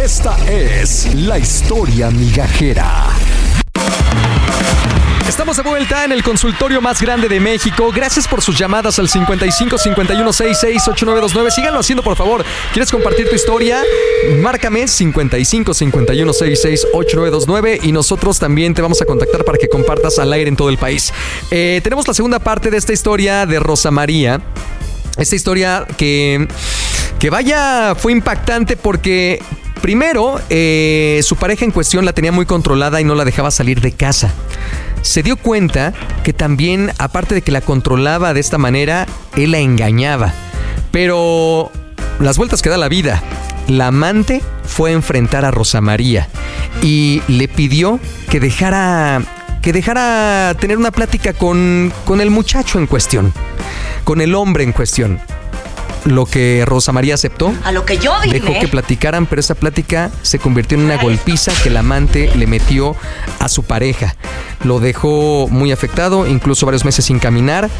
Esta es la historia migajera. Estamos de vuelta en el consultorio más grande de México. Gracias por sus llamadas al 55 51 66 8929. Síganlo haciendo, por favor. ¿Quieres compartir tu historia? Márcame 55 51 66 8929 y nosotros también te vamos a contactar para que compartas al aire en todo el país. Tenemos la segunda parte de esta historia de Rosa María. Esta historia que vaya, fue impactante porque primero su pareja en cuestión la tenía muy controlada y no la dejaba salir de casa. Se dio cuenta que también, aparte de que la controlaba de esta manera, él la engañaba. Pero las vueltas que da la vida. La amante fue a enfrentar a Rosa María y le pidió que dejara tener una plática con el muchacho en cuestión, con el hombre en cuestión. Lo que Rosa María aceptó. A lo que yo vine. Dejó que platicaran, pero esa plática se convirtió en una golpiza que el amante le metió a su pareja. Lo dejó muy afectado, incluso varios meses sin caminar.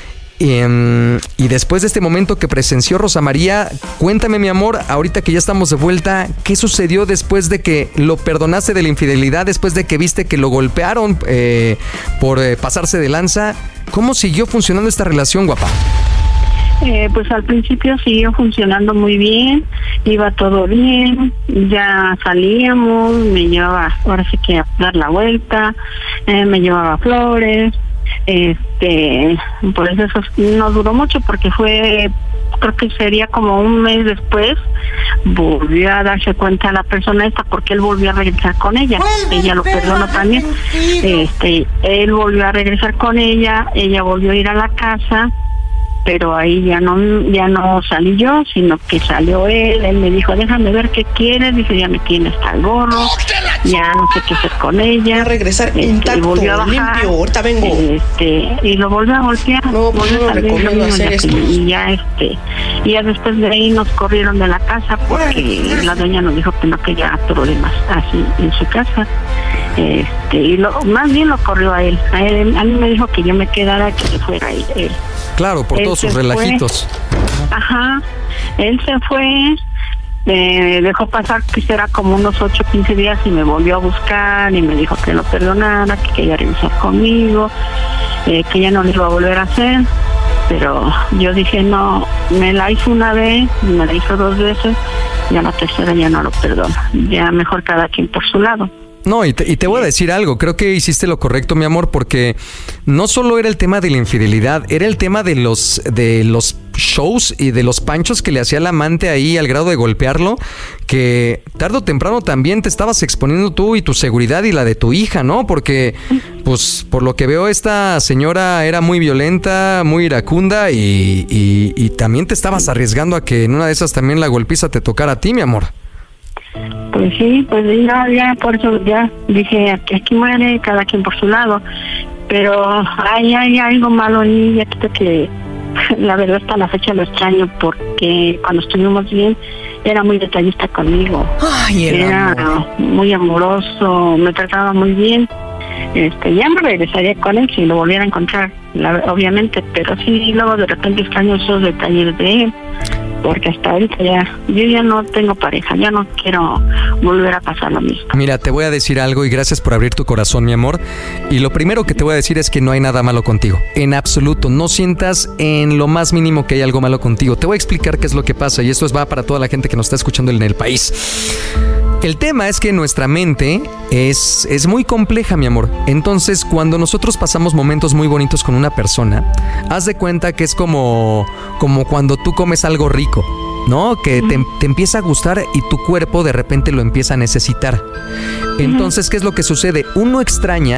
Y después de este momento que presenció Rosa María, cuéntame, mi amor, ahorita que ya estamos de vuelta, ¿qué sucedió después de que lo perdonaste de la infidelidad, después de que viste que lo golpearon por pasarse de lanza? ¿Cómo siguió funcionando esta relación, guapa? Pues al principio siguió funcionando muy bien, iba todo bien, ya salíamos, me llevaba, ahora sí que a dar la vuelta, me llevaba flores, por eso no duró mucho porque fue, creo que sería como un mes después, volvió a darse cuenta la persona esta porque él volvió a regresar con ella, ella lo perdonó también, él volvió a regresar con ella volvió a ir a la casa. Pero ahí ya no salí yo, sino que salió él me dijo, déjame ver qué quieres, dice, ya me tiene hasta el gorro, ya no sé qué hacer con ella. Va a regresar intacto, volvió a bajar, limpio, ahorita vengo. Y lo volvió a golpear. No, pues no recomiendo hacer esto. Y ya después de ahí nos corrieron de la casa porque la dueña nos dijo que no quería problemas así en su casa. Y más bien lo corrió a él. A mí me dijo que yo me quedara, que se fuera él. Claro, por todos sus relajitos. Ajá, él se fue, dejó pasar que será como unos 8 o 15 días y me volvió a buscar y me dijo que lo perdonara, que quería regresar conmigo, que ya no lo iba a volver a hacer. Pero yo dije, no, me la hizo una vez, me la hizo 2 veces, ya la tercera ya no lo perdono. Ya mejor cada quien por su lado. No, y te voy a decir algo, creo que hiciste lo correcto, mi amor, porque no solo era el tema de la infidelidad, era el tema de los shows y de los panchos que le hacía el amante ahí al grado de golpearlo, que tarde o temprano también te estabas exponiendo tú y tu seguridad y la de tu hija, ¿no? Porque, pues, por lo que veo, esta señora era muy violenta, muy iracunda y también te estabas arriesgando a que en una de esas también la golpiza te tocara a ti, mi amor. Pues sí, pues ya por eso ya dije que aquí muere cada quien por su lado, pero hay algo malo en ella que la verdad hasta la fecha lo extraño porque cuando estuvimos bien era muy detallista conmigo. Ay, era muy amoroso, me trataba muy bien. Ya me regresaría con él si lo volviera a encontrar, obviamente, pero sí, luego de repente extraño esos detalles de él. Porque hasta ahorita yo ya no tengo pareja, ya no quiero volver a pasar lo mismo. Mira, te voy a decir algo y gracias por abrir tu corazón, mi amor. Y lo primero que te voy a decir es que no hay nada malo contigo. En absoluto, no sientas en lo más mínimo que hay algo malo contigo. Te voy a explicar qué es lo que pasa y esto va para toda la gente que nos está escuchando en el país. El tema es que nuestra mente es muy compleja, mi amor. Entonces, cuando nosotros pasamos momentos muy bonitos con una persona, haz de cuenta que es como cuando tú comes algo rico, ¿no? Que te empieza a gustar y tu cuerpo de repente lo empieza a necesitar. Entonces, ¿qué es lo que sucede? Uno extraña,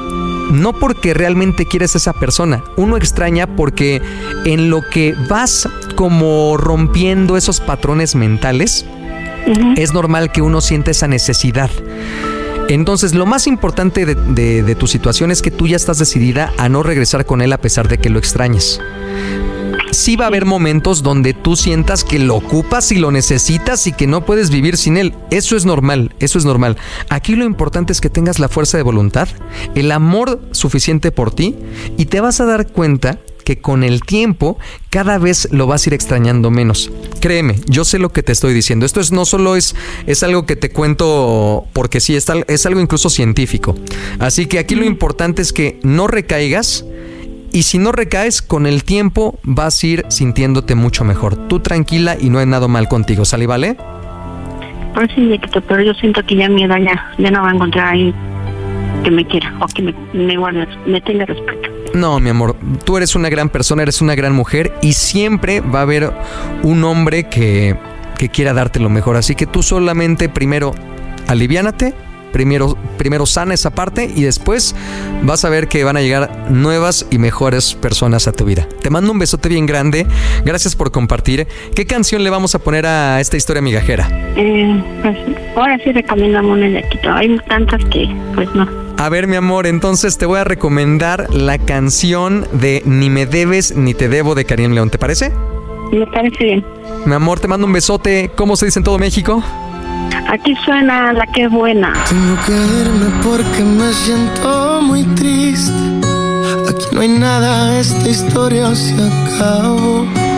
no porque realmente quieres a esa persona, uno extraña porque en lo que vas como rompiendo esos patrones mentales, es normal que uno sienta esa necesidad. Entonces, lo más importante de tu situación es que tú ya estás decidida a no regresar con él a pesar de que lo extrañes. Sí va a haber momentos donde tú sientas que lo ocupas y lo necesitas y que no puedes vivir sin él. Eso es normal, eso es normal. Aquí lo importante es que tengas la fuerza de voluntad, el amor suficiente por ti y te vas a dar cuenta que con el tiempo cada vez lo vas a ir extrañando menos. Créeme, yo sé lo que te estoy diciendo. Esto no solo es algo que te cuento porque sí, es algo incluso científico. Así que aquí lo importante es que no recaigas. Y si no recaes, con el tiempo vas a ir sintiéndote mucho mejor. Tú tranquila y no hay nada mal contigo, ¿sale, vale? Pues sí, Dieguito, pero yo siento que ya mi edad ya no va a encontrar ahí que me quiera o que me guarde, me tenga respeto. No, mi amor, tú eres una gran persona, eres una gran mujer y siempre va a haber un hombre que quiera darte lo mejor. Así que tú solamente primero aliviánate. Primero sana esa parte y después vas a ver que van a llegar nuevas y mejores personas a tu vida. Te mando un besote bien grande. Gracias por compartir. ¿Qué canción le vamos a poner a esta historia migajera? Pues ahora sí recomendamos una de Quito. Hay tantas que pues no. A ver, mi amor, entonces te voy a recomendar la canción de Ni me debes ni te debo de Karim León. ¿Te parece? Me parece bien. Mi amor, te mando un besote. ¿Cómo se dice en todo México? Aquí suena La Que Buena. Tengo que irme porque me siento muy triste. Aquí no hay nada, esta historia se acabó.